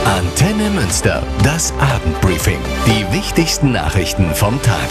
Antenne Münster, das Abendbriefing. Die wichtigsten Nachrichten vom Tag.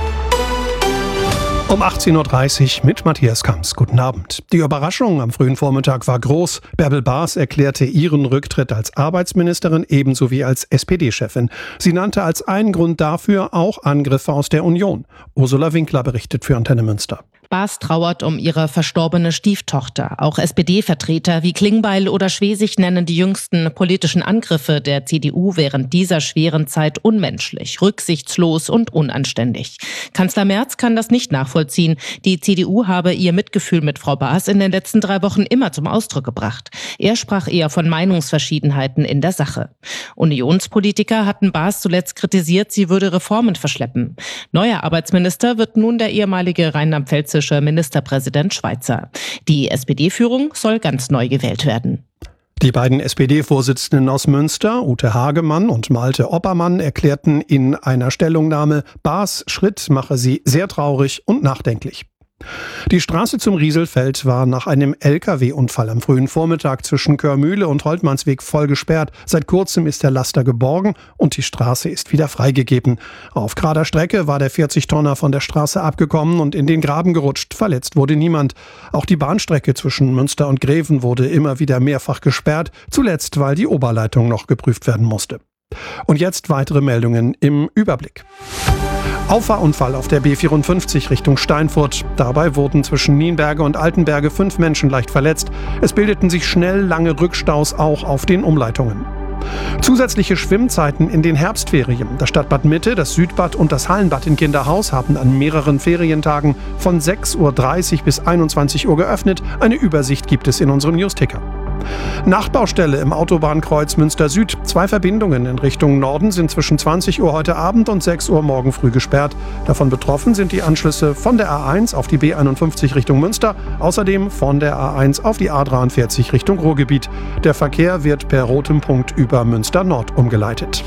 Um 18.30 Uhr mit Matthias Kamps. Guten Abend. Die Überraschung am frühen Vormittag war groß. Bärbel Baas erklärte ihren Rücktritt als Arbeitsministerin ebenso wie als SPD-Chefin. Sie nannte als einen Grund dafür auch Angriffe aus der Union. Ursula Winkler berichtet für Antenne Münster. Baas trauert um ihre verstorbene Stieftochter. Auch SPD-Vertreter wie Klingbeil oder Schwesig nennen die jüngsten politischen Angriffe der CDU während dieser schweren Zeit unmenschlich, rücksichtslos und unanständig. Kanzler Merz kann das nicht nachvollziehen. Die CDU habe ihr Mitgefühl mit Frau Baas in den letzten 3 Wochen immer zum Ausdruck gebracht. Er sprach eher von Meinungsverschiedenheiten in der Sache. Unionspolitiker hatten Baas zuletzt kritisiert, sie würde Reformen verschleppen. Neuer Arbeitsminister wird nun der ehemalige rheinland-pfälzische Ministerpräsident Schweizer. Die SPD-Führung soll ganz neu gewählt werden. Die beiden SPD-Vorsitzenden aus Münster, Ute Hagemann und Malte Oppermann, erklärten in einer Stellungnahme, Baas' Schritt mache sie sehr traurig und nachdenklich. Die Straße zum Rieselfeld war nach einem LKW-Unfall am frühen Vormittag zwischen Körmühle und Holtmannsweg voll gesperrt. Seit kurzem ist der Laster geborgen und die Straße ist wieder freigegeben. Auf gerader Strecke war der 40-Tonner von der Straße abgekommen und in den Graben gerutscht. Verletzt wurde niemand. Auch die Bahnstrecke zwischen Münster und Greven wurde immer wieder mehrfach gesperrt, zuletzt weil die Oberleitung noch geprüft werden musste. Und jetzt weitere Meldungen im Überblick. Auffahrunfall auf der B54 Richtung Steinfurt. Dabei wurden zwischen Nienberge und Altenberge 5 Menschen leicht verletzt. Es bildeten sich schnell lange Rückstaus auch auf den Umleitungen. Zusätzliche Schwimmzeiten in den Herbstferien. Das Stadtbad Mitte, das Südbad und das Hallenbad in Kinderhaus haben an mehreren Ferientagen von 6.30 Uhr bis 21 Uhr geöffnet. Eine Übersicht gibt es in unserem Newsticker. Nachbaustelle im Autobahnkreuz Münster Süd. 2 Verbindungen in Richtung Norden sind zwischen 20 Uhr heute Abend und 6 Uhr morgen früh gesperrt. Davon betroffen sind die Anschlüsse von der A1 auf die B51 Richtung Münster, außerdem von der A1 auf die A43 Richtung Ruhrgebiet. Der Verkehr wird per rotem Punkt über Münster Nord umgeleitet.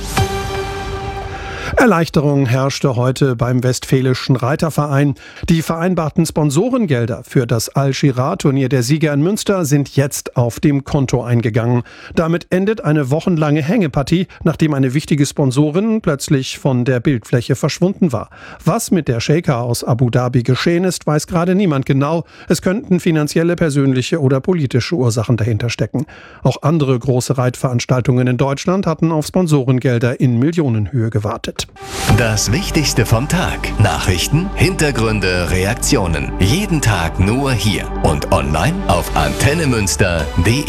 Erleichterung herrschte heute beim Westfälischen Reiterverein. Die vereinbarten Sponsorengelder für das Al-Shirah-Turnier der Sieger in Münster sind jetzt auf dem Konto eingegangen. Damit endet eine wochenlange Hängepartie, nachdem eine wichtige Sponsorin plötzlich von der Bildfläche verschwunden war. Was mit der Sheikha aus Abu Dhabi geschehen ist, weiß gerade niemand genau. Es könnten finanzielle, persönliche oder politische Ursachen dahinter stecken. Auch andere große Reitveranstaltungen in Deutschland hatten auf Sponsorengelder in Millionenhöhe gewartet. Das Wichtigste vom Tag. Nachrichten, Hintergründe, Reaktionen. Jeden Tag nur hier und online auf antennemünster.de.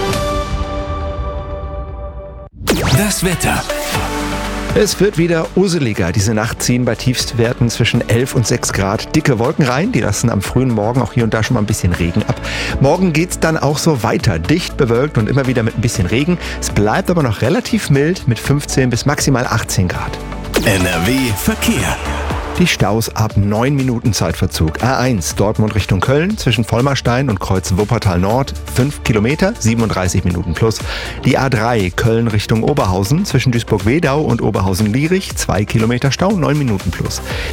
Das Wetter. Es wird wieder useliger. Diese Nacht ziehen bei Tiefstwerten zwischen 11 und 6 Grad dicke Wolken rein. Die lassen am frühen Morgen auch hier und da schon mal ein bisschen Regen ab. Morgen geht's dann auch so weiter. Dicht bewölkt und immer wieder mit ein bisschen Regen. Es bleibt aber noch relativ mild mit 15 bis maximal 18 Grad. NRW Verkehr. Die Staus ab 9 Minuten Zeitverzug. A1 Dortmund Richtung Köln zwischen Vollmarstein und Kreuz Wuppertal Nord 5 Kilometer, 37 Minuten plus. Die A3 Köln Richtung Oberhausen zwischen Duisburg-Wedau und Oberhausen-Lierich 2 Kilometer Stau, 9 Minuten plus.